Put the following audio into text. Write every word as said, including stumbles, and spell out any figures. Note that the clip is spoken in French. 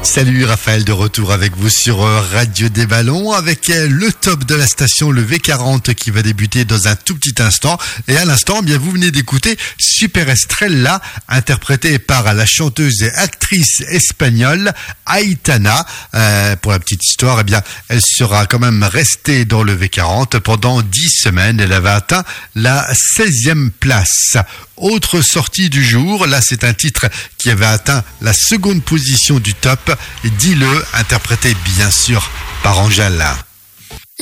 Salut Raphaël, de retour avec vous sur Radio des Ballons avec le top de la station, le V quarante qui va débuter dans un tout petit instant. Et à l'instant, eh bien vous venez d'écouter Super Estrella, interprétée par la chanteuse et actrice espagnole Aitana. Euh, pour la petite histoire, eh bien elle sera quand même restée dans le V quarante pendant dix semaines. Elle avait atteint la seizième place. Autre sortie du jour, là c'est un titre qui avait atteint la seconde position du top, Dis-le, interprété bien sûr par Angèle.